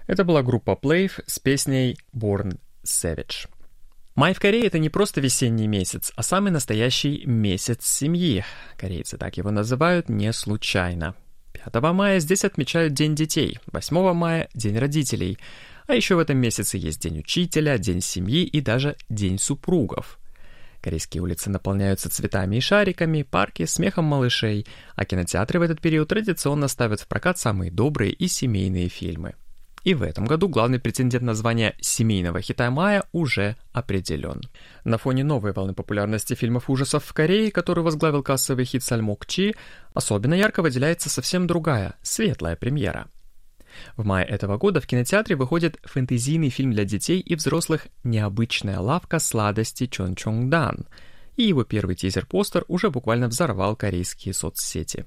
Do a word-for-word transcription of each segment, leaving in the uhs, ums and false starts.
Это была группа Playf с песней Born Savage. Май в Корее — это не просто весенний месяц, а самый настоящий месяц семьи. Корейцы так его называют не случайно. пятого мая здесь отмечают День детей, восьмого мая — День родителей. А еще в этом месяце есть День учителя, День семьи и даже День супругов. Корейские улицы наполняются цветами и шариками, парки — смехом малышей, а кинотеатры в этот период традиционно ставят в прокат самые добрые и семейные фильмы. И в этом году главный претендент на звание семейного хита мая уже определен. На фоне новой волны популярности фильмов ужасов в Корее, который возглавил кассовый хит «Сальмокчи», особенно ярко выделяется совсем другая, светлая премьера. В мае этого года в кинотеатре выходит фэнтезийный фильм для детей и взрослых «Необычная лавка сладостей Чончонгдан», и его первый тизер-постер уже буквально взорвал корейские соцсети.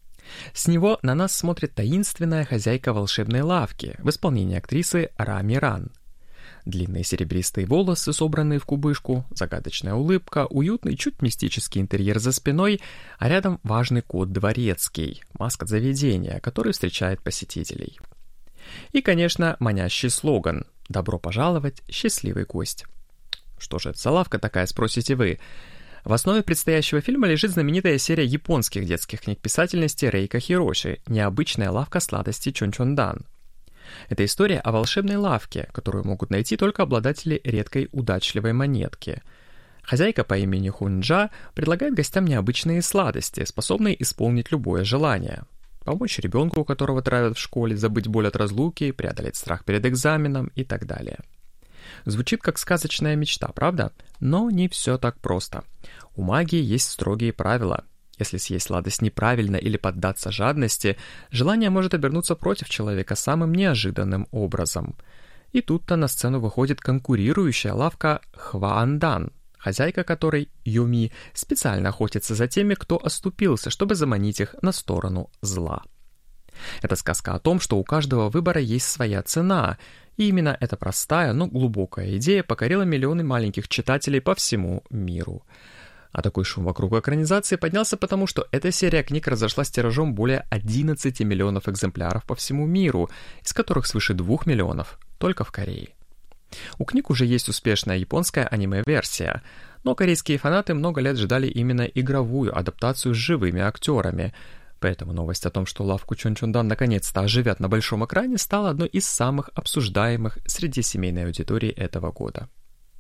С него на нас смотрит таинственная хозяйка волшебной лавки в исполнении актрисы Ра Миран. Длинные серебристые волосы, собранные в кубышку, загадочная улыбка, уютный, чуть мистический интерьер за спиной, а рядом важный кот дворецкий, маска заведения, который встречает посетителей. И, конечно, манящий слоган «Добро пожаловать, счастливый гость». Что же это за лавка такая, спросите вы? В основе предстоящего фильма лежит знаменитая серия японских детских книг писательности Рейка Хироши «Необычная лавка сладостей Чончондан». Это история о волшебной лавке, которую могут найти только обладатели редкой удачливой монетки. Хозяйка по имени Хунджа предлагает гостям необычные сладости, способные исполнить любое желание. Помочь ребенку, у которого травят в школе, забыть боль от разлуки, преодолеть страх перед экзаменом и так далее. Звучит как сказочная мечта, правда? Но не все так просто. У магии есть строгие правила. Если съесть сладость неправильно или поддаться жадности, желание может обернуться против человека самым неожиданным образом. И тут-то на сцену выходит конкурирующая лавка Хваандан, хозяйка которой, Юми, специально охотится за теми, кто оступился, чтобы заманить их на сторону зла. Это сказка о том, что у каждого выбора есть своя цена, и именно эта простая, но глубокая идея покорила миллионы маленьких читателей по всему миру. А такой шум вокруг экранизации поднялся потому, что эта серия книг разошлась тиражом более одиннадцати миллионов экземпляров по всему миру, из которых свыше двух миллионов только в Корее. У книг уже есть успешная японская аниме-версия, но корейские фанаты много лет ждали именно игровую адаптацию с живыми актерами, поэтому новость о том, что лавку Чончондан наконец-то оживят на большом экране, стала одной из самых обсуждаемых среди семейной аудитории этого года.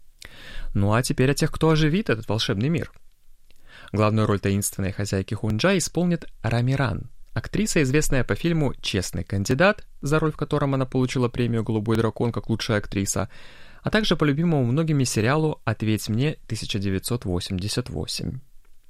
Ну а теперь о тех, кто оживит этот волшебный мир. Главную роль таинственной хозяйки Хунджа исполнит Ра Миран, актриса, известная по фильму «Честный кандидат», за роль в котором она получила премию «Голубой дракон» как лучшая актриса, а также по любимому многими сериалу «Ответь мне» тысяча девятьсот восемьдесят восемь.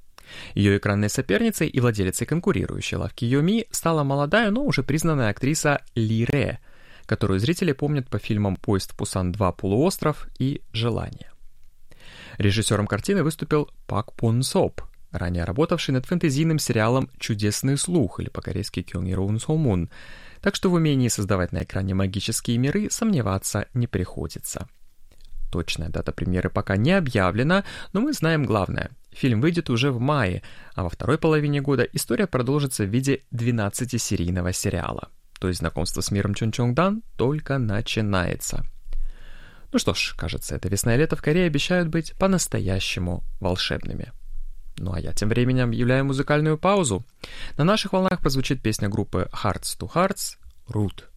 Ее экранной соперницей и владелицей конкурирующей лавки Юми стала молодая, но уже признанная актриса Ли Ре, которую зрители помнят по фильмам «Поезд в Пусан два. Полуостров» и «Желание». Режиссером картины выступил Пак Пон Соп, ранее работавший над фэнтезийным сериалом «Чудесный слух» или по-корейски «Кёнгироун Сомун», так что в умении создавать на экране магические миры сомневаться не приходится. Точная дата премьеры пока не объявлена, но мы знаем главное. Фильм выйдет уже в мае, а во второй половине года история продолжится в виде двенадцатисерийного сериала. То есть знакомство с миром Чончонгдан только начинается. Ну что ж, кажется, эта весна и лето в Корее обещают быть по-настоящему волшебными. Ну а я тем временем объявляю музыкальную паузу. На наших волнах прозвучит песня группы Hearts to Hearts «Root».